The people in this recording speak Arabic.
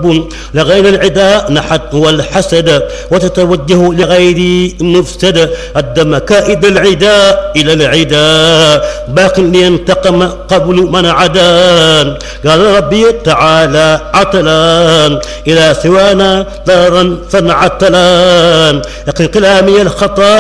رب لغير العداء نحت والحسد وتتوجه لغير مفسد أد مكائد العداء إلى العداء باق لينتقم قبل من عدان قال ربي تعالى عتلان إلى سوانا دارا فانعتلان يقن كلامي الخطا